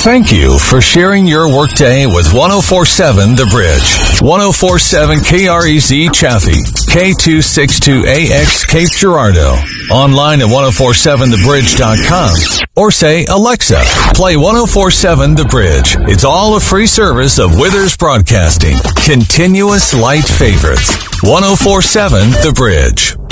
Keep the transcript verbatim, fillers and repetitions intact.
Thank you for sharing your workday with one oh four point seven The Bridge. one oh four point seven K R E Z Chaffee, K two sixty-two A X Cape Girardeau. Online at ten forty-seven the bridge dot com or say, Alexa, play ten forty-seven The Bridge. It's all a free service of Withers Broadcasting. Continuous light favorites. ten forty-seven The Bridge.